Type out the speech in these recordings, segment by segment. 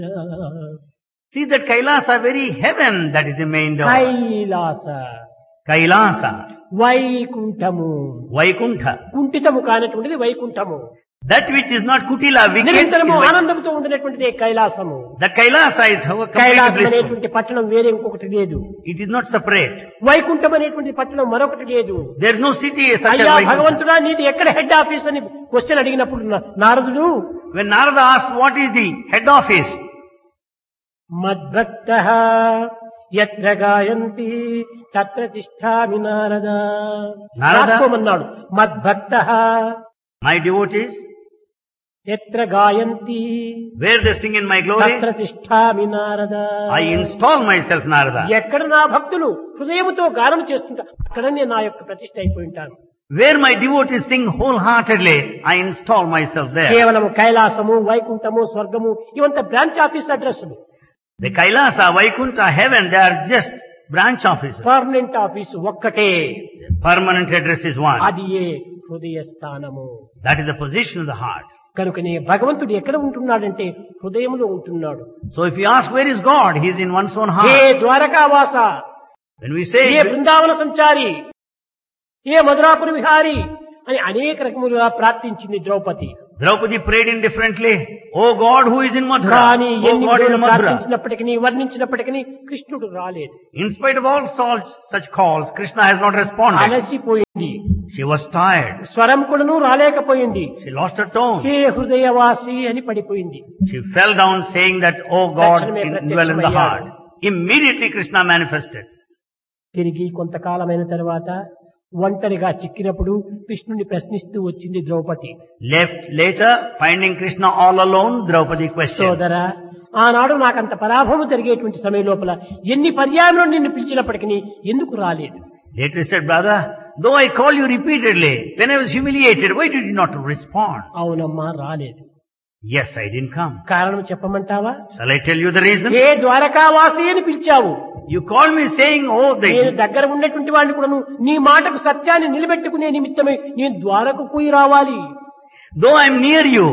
See that Kailasa, very heaven, that is the main door. Kailasa Kailasa, Vaikuntham Vaikuntha. కుంఠితము కానటువంటిది Vaikuntham. That which is not Kutila, wicked, is నిరంతరము Vaikuntha. ఆనందంతో ఉండినటువంటిది కైలాసము. The Kailasa is completely Kailasam blissful. అనేటువంటి పట్టణం వేరే ఇంకొకటి లేదు. It is not separate. Vaikuntham అనేటువంటి పట్టణం మరొకటి లేదు. There is no city such as అయ్యా Vaikuntha. భగవంతుడా నీది ఎక్కడ హెడ్ ఆఫీస్ అని క్వశ్చన్ అడిగినప్పుడు నారదుడు When Narada asked what is the head office, మద్భక్తః యత్ర గాయంతి తత్ర తిష్ఠామి Narada రాసుకోమన్నాడు. మద్భక్తః my devotees, యత్ర గాయంతి where they sing in my glory, తత్ర తిష్ఠామి Narada. I install myself, Narada. ఎక్కడ నా భక్తులు హృదయముతో గానం చేస్తుంటా అక్కడనే నా యొక్క ప్రతిష్ఠ అయిపోయి ఉంటాను. Where my devotees sing wholeheartedly, I install myself there. కేవలము కైలాసము వైకుంఠము స్వర్గము ఇవంతా బ్రాంచ్ ఆఫీస్ అడ్రస్లు. The Kailasa, Vaikuntha, heaven, they are just branch offices. Permanent office ఒక్కటే, Permanent address is one. అది ఏ హృదయ స్థానము. That is the position of the heart. కనుకనే భగవంతుడు ఎక్కడ ఉంటున్నాడంటే హృదయంలో ఉంటున్నాడు. So if you ask where is God, he is in one's own A heart. ద్వారకావాస, When we say, ఏ బృందావన సంచారి, ఏ మధురాపుర విహారి అని అనేక రకములుగా ప్రార్థించింది Draupadi. Draupadi prayed indifferently, Oh God who is in Mathura, కానీ Oh ఎన్ని God in విధములు Mathura. ప్రార్థించినప్పటికీ వర్ణించినప్పటికీ కృష్ణుడు రాలేదు. In spite of all such calls, Krishna has not responded. అలసిపోయింది. She was tired. స్వరం కూడాను రాలేకపోయింది. She lost her tone. హే హృదయవాసి అని పడిపోయింది. She fell down saying that, Oh God, తక్షణమే dwell in the heart. ప్రత్యక్షమయ్యాడు. Immediately Krishna manifested. తిరిగి కొంతకాలమైన తర్వాత ఒంటరిగా చిక్కినప్పుడు కృష్ణుని ప్రశ్నిస్తూ వచ్చింది Draupadi. Left later, finding Krishna all alone, Draupadi questioned. సోదరా, ఆనాడు నాకంత పరాభవం జరిగేటువంటి సమయం లోపల ఎన్ని పర్యాయంలో నిన్ను పిలిచినప్పటికీ ఎందుకు రాలేదు? Later he said, Brother, though I call you repeatedly, when I was humiliated, why did you not respond? అవునమ్మా రాలేదు. Yes, I didn't come. కారణం చెప్పమంటావా? Shall I tell you the reason? ఏ ద్వారకావాసి అని పిలిచావు. You called me saying, Oh, నేను the దగ్గర ఉన్నటువంటి వాడిని కూడా నీ మాటకు సత్యాన్ని నిలబెట్టుకునే నిమిత్తమై నేను ద్వారకు పోయి రావాలి. though I am near you,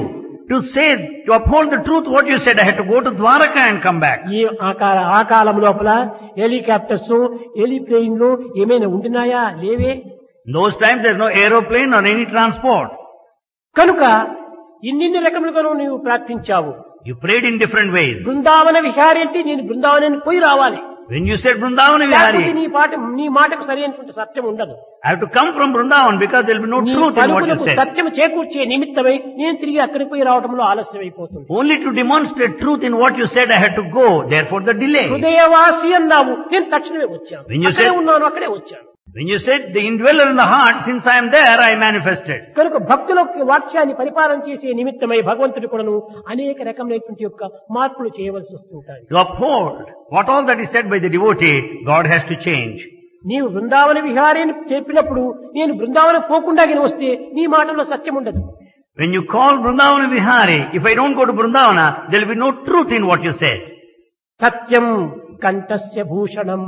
to uphold the truth what you said, I had to go to Dwaraka and come back. ఈ ఆ కాలం లోపల హెలికాప్టర్స్ హెలిప్లేన్లు ఏమైనా ఉండినాయా? లేవే. In those times there is no aeroplane or any transport. కనుక ఇన్ని రకములుగాను నీవు ప్రార్థించావు. You prayed in different ways. Brindavana Vihari అంటే నేను బృందావనానికి పోయి రావాలి. When you said Vrindavana లేకపోతే Vihari, నీ మాటకు సరైనటువంటి సత్యం ఉండదు. I have to come from Vrindavan because there will be no నీ truth in what you పలుకులకు said. సత్యం చేకూర్చే నిమిత్తమై నేను తిరిగి అక్కడికి పోయి రావడంలో ఆలస్యం అయిపోతుంది. Only to demonstrate truth in what you said, I had to go. Therefore the delay. హృదయవాసి అన్నావు, నేను తక్షణమే వచ్చాను. When you అక్కడే said- ఉన్నాను, అక్కడే వచ్చాను. When you said the indweller in the heart, since I am there, I manifested. కనుక భక్తులకు వాక్యాన్ని పరిపాలన చేసే నిమిత్తమై భగవంతుడు కూడాను అనేక రకమైనటువంటి యొక్క మార్పులు చేయవలసి వస్తుంటాయి. To uphold what all that is said by the devotee, God has to change. నీవు బృందావన విహారి అని చెప్పినప్పుడు నేను బృందావనం పోకుండా వస్తే నీ మాటలో సత్యం ఉండదు. When you call Vrindavana Vihari, if I don't go to Vrindavana, there will be no truth in what you said. Satyam కంఠస్య Bhushanam.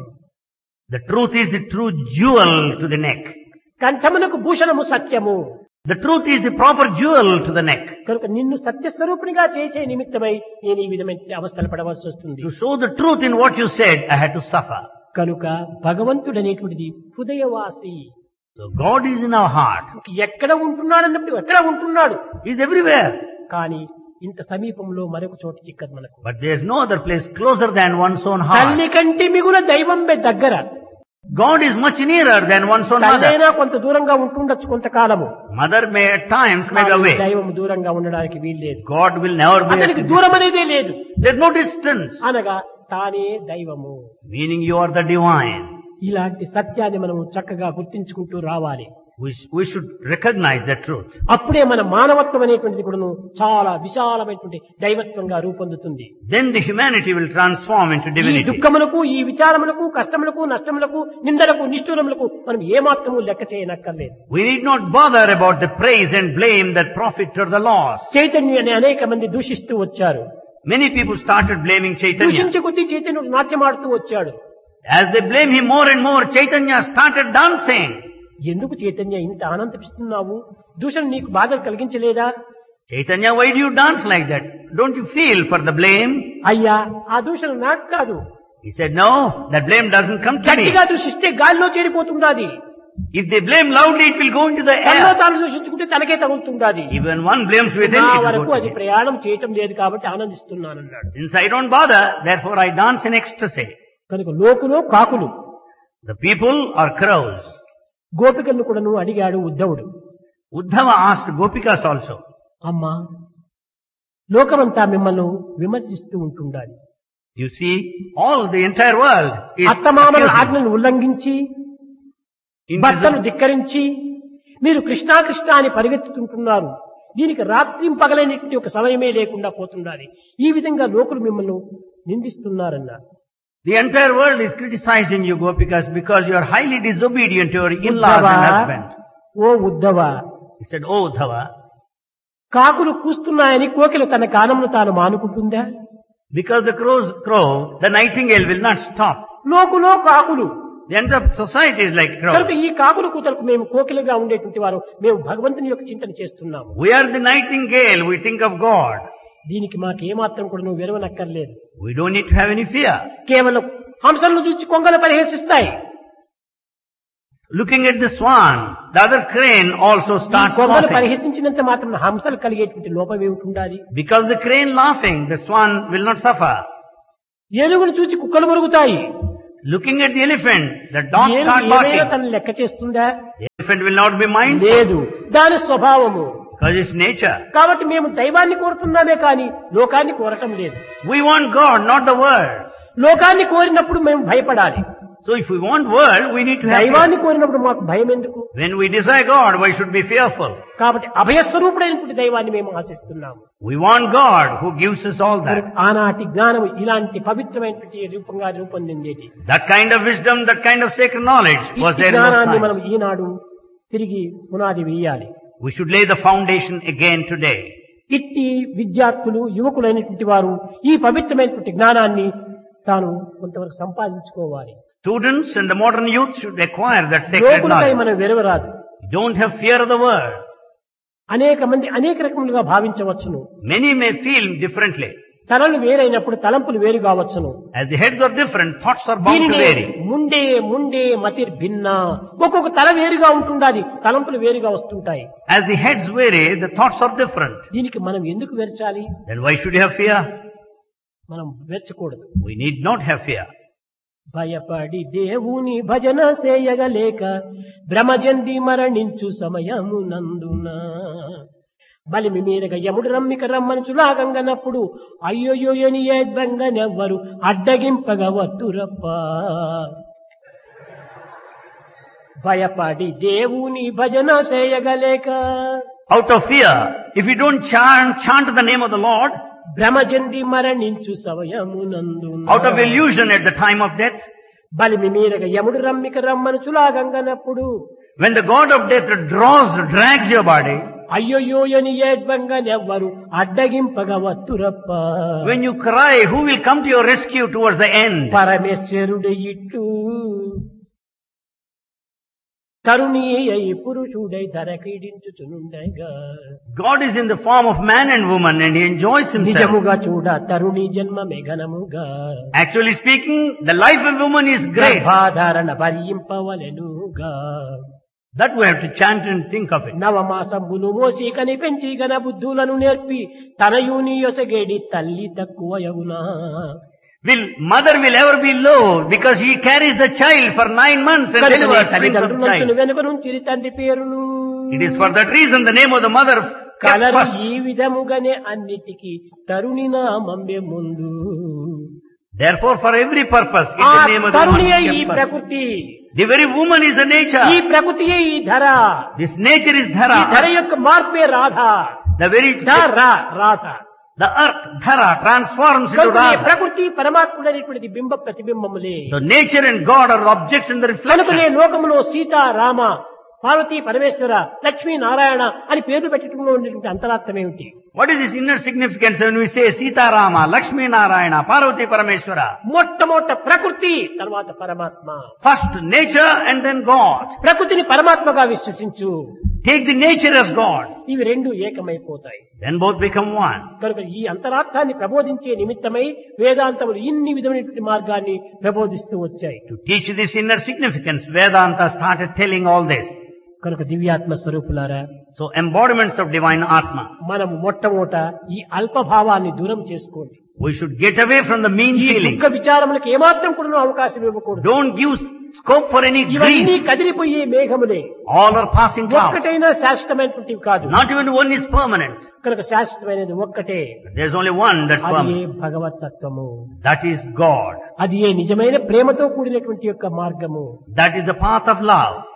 The truth is the true jewel to the neck. కంఠమునకు భూషణము సత్యము. The truth is the proper jewel to the neck. కనుక నిన్ను సత్యస్వరూపునిగా చేసే నిమిత్తమై నేను ఈ విధమైన అవస్థలు పడవలసి వస్తుంది. To show the truth in what you said, I had to suffer. కనుక భగవంతుడు అనేటువంటిది హృదయవాసి. So God is in our heart. ఎక్కడ ఉంటున్నాడు అన్నప్పుడు ఎక్కడ ఉంటున్నాడు, He is everywhere. కానీ ఇంత సమీపంలో మరొక చోట చిక్కదు మనకు. But there is no other place closer than one's own heart. తల్లి కంటి మిగుల దైవం దగ్గర. God is much nearer than one's own mother. తల్లైనా కొంత దూరంగా ఉంటుండొచ్చు కొంతకాలము. Mother may at times may be away. దైవం దూరంగా ఉండడానికి వీల్లేదు. God will never be అతనికి at దూరం అనేదే లేదు. There is no distance. అనగా తానే దైవము. Meaning you are the divine. ఇలాంటి సత్యాన్ని మనము చక్కగా గుర్తించుకుంటూ రావాలి. We should recognize that truth. అప్పుడే మన మానవత్వం అనేటువంటిది కూడాను చాలా విశాలమైనటువంటి దైవత్వంగా రూపొందుతుంది. Then the humanity will transform into ఈ divinity. దుఃఖములకు, ఈ విచారములకు, కష్టములకు, నష్టములకు, నిందలకు, నిష్ఠూరములకు మనం ఏమాత్రము లెక్క చేయనక్కర్లేదు. We need not bother about the praise and blame, that profit or the loss. చైతన్యాన్ని అనేక మంది దూషిస్తూ వచ్చారు. Many people started blaming Chaitanya. దూషించే కొద్దీ చైతన్యుడు నాట్యమాడుతూ వచ్చాడు. As they blame him more and more, Chaitanya started dancing. ఎందుకు చైతన్య ఇంత ఆనందిస్తున్నావు? దూషణ నీకు బాధలు కలిగించలేదా? Chaitanya, why do you dance like that? Don't you feel for the blame? అయ్యా ఆ దూషణ నాకు కాదు. He said, no, that blame doesn't come to me. గట్టిగా దూషిస్తే గాలిలో చేరిపోతుండాది. If they blame loudly, it will go into the తనలో air. తాను దూషించుకుంటే తనకే తగులుతుండాది. Even one blames within, నా it will వరకు go అది to me. ప్రయాణం చేయటం లేదు కాబట్టి ఆనందిస్తున్నానన్నాడు. Since I don't bother, therefore I dance in ecstasy. కనుక లోకులో కాకులు The people are crows. గోపికలను కూడాను అడిగాడు ఉద్ధవుడు. Uddhava asked Gopikas also. అమ్మా లోకమంతా మిమ్మల్ని విమర్శిస్తూ ఉంటుండాలి. You see, all the entire world is అత్తమామల accusing. ఆజ్ఞను ఉల్లంఘించి In భర్తను this- ధిక్కరించి మీరు కృష్ణా కృష్ణ అని పరిగెత్తుతుంటున్నారు. దీనికి రాత్రి పగలైనటువంటి ఒక సమయమే లేకుండా పోతుండాలి. ఈ విధంగా లోకులు మిమ్మల్ని నిందిస్తున్నారన్నారు. The entire world is criticizing you, Gopikas, because you are highly disobedient to your in-laws Uddhava, and husband. Oh Uddhava, He said, oh Uddhava, కాకులు కూస్తున్నాయని కోకిల తన గానమును తాను మానుకుంటుందా? because the crows crow, the nightingale will not stop. లోకులో కాకులు. The entire society is like కనుక crows. ఈ కాకులు కూతలకు మేము కోకిలగా ఉండేటువంటి వారు మేము భగవంతుని యొక్క చింతన చేస్తున్నాము. We are the nightingale, we think of God. దీనికి మాకేమాత్రం కూడా నువ్వు విరవనక్కర్లేదు. We don't need to have any fear. కేవలం హంసలను చూసి కొంగలు పరిహసిస్తాయి. Looking at the swan, the other crane also ఈ starts కొంగలు laughing. పరిహసించినంత మాత్రం హంసలు కలిగేటువంటి లోపం ఏమిటి ఉండాలి? Because the crane laughing, the swan will not suffer. ఏనుగును చూసి కుక్కలు మురుగుతాయి. Looking at the elephant, the dog ఏనుగు start ఏమైనా barking. తను లెక్క చేస్తుందా? The elephant will not be mindful లేదు, దాని స్వభావము. because it's nature. కాబట్టి మేము దైవాన్ని కోరుతున్నామే కానీ లోకాన్ని కోరటం లేదు. We want God, not the world. లోకాన్ని కోరినప్పుడు మేము భయపడాలి. So if we want world, we need to have దైవాన్ని కోరినప్పుడు మాకు భయం ఎందుకు? When we desire God, why should we be fearful? కాబట్టి అభయస్వరూపుడైనటువంటి దైవాన్ని మేము ఆశిస్తున్నాము. We want God who gives us all that. ఆనాటి జ్ఞానం ఇలాంటి పవిత్రమైనటువంటి రూపంగా రూపొందిందేటి. That kind of wisdom, that kind of sacred knowledge was ఈ there in జ్ఞానాన్ని those మనం times. ఈనాడు తిరిగి పునాది వేయాలి. We should lay the foundation again today. ఇట్టి విద్యార్థులు యువకులైనటువంటి వారు ఈ పవిత్రమైనటువంటి జ్ఞానాన్ని తాను కొంతవరకు సంపాదించుకోవాలి. Students and the modern youth should acquire that sacred లోకులపై knowledge. మనం వెరవరాదు. Don't have fear of the world. అనేక మంది అనేక రకములుగా భావించవచ్చును. Many may feel differently. తలలు వేరైనప్పుడు తలంపులు వేరు కావచ్చును. As the heads are different, thoughts are bound to దీనినే vary. ముండే మతిర్ భిన్న. ఒక్కొక్క తల వేరుగా ఉంటుండాలి, తలంపులు వేరుగా వస్తుంటాయి. As the heads vary, the thoughts are different. దీనికి మనం ఎందుకు వెరచాలి? Then why should you have fear? మనం వెరచకూడదు. We need not have fear. భయపడి దేవుని భజన చేయగలేక భ్రమజంది మరణించు సమయమునందున బలిమి మీరగ యముడు రమ్మిక రమ్మనుచులాగంగనప్పుడు అయ్యోయోని ఏద్వంగనెవ్వరు అడ్డగింపగ వత్తురప్ప. భయపడి దేవుని భజన చేయగలేక Out of fear, if you don't chant the name of the Lord, భ్రమజంది మరణించు సమయమునందున out of illusion at the time of death, బలిమి మీరగ యముడు రమ్మిక రమ్మనుచులాగంగనప్పుడు when the god of death drags your body, అయ్యోయోని ఏద్వంగనెవ్వరు అడ్డగింపగ వత్తురప్ప. when you cry, who will come to your rescue towards the end? పరమేశ్వరుడు ఇట్టు తరుణీ అయి పురుషుడై ధర క్రీడించుచునుండగా God is in the form of man and woman and he enjoys himself. నిజముగా చూడ తరుణి జన్మ మేఘనముగా Actually speaking, the life of woman is great. గర్భాధారణ భరింపవలెనుగా That we have to chant and think of it. నవమాసంబులు మోసి కని పెంచి గన బుద్ధులను నేర్పి తనయుని యొసగేడి తల్లి తక్కువయగునా. Mother will ever be low because he carries the child for 9 months and delivers twins of the child. వెనుక నుంచి తండ్రి పేరును It is for that reason the name of the mother kept colour first. ఈ విధముగానే అన్నిటికీ తరుణి నామంబే ముందు. Therefore for every purpose, in ఆ the name of the Taruni woman ఈ kept first. ప్రకృతి, The very woman is the ఈ nature. ప్రకృతియే ఈ ధర. This nature is ఈ ధర Dhara. యొక్క మార్పే Radha. The very Radha the earth Dhara transforms into కనుక ఈ Radha. ప్రకృతి పరమాత్ముడైనటువంటి బింబ ప్రతిబింబములే. So nature and God are objects in the కనుకనే reflection. లోకములో సీత రామ పార్వతీ పరమేశ్వర లక్ష్మీ నారాయణ అని పేర్లు పెట్టడంలో ఉండేటువంటి అంతరార్థం ఏమిటి? What is this inner significance when we say Sita Rama, Lakshmi Narayana, Parvati Parameshwara? మొట్టమొదట ప్రకృతి, తర్వాత పరమాత్మ. First nature and then God. ప్రకృతిని పరమాత్మగా విశ్వసించు. Take the nature as God. ఇవి రెండు ఏకమైపోతాయి. Then both become one. కనుక ఈ అంతరార్థాన్ని ప్రబోధించే నిమిత్తమై వేదాంతములు ఇన్ని విధమైనటువంటి మార్గాన్ని ప్రబోధిస్తూ వచ్చాయి. To teach this inner significance, Vedanta started telling all this. కనుక దివ్యాత్మ స్వరూపులారా, So embodiments of divine Atma. మనము మొట్టమొదట ఈ అల్పభావాన్ని దూరం చేసుకోండి. We should get away from the mean ఈ feeling. దుఃఖ విచారములకు ఏమాత్రం కూడా అవకాశం ఇవ్వకూడదు. Don't give scope for any ఇవన్నీ grief. కదిలిపోయే మేఘములే, All are passing clouds. ఒక్కటైనా శాశ్వతమైనటువంటివి కాదు. Not even one is permanent. కనుక శాశ్వతమైనది ఒక్కటే, There's only one that's అది ఏ permanent. భగవతత్వము, That is God. అది ఏ నిజమైన ప్రేమతో కూడినటువంటి యొక్క మార్గము. That is the path of love.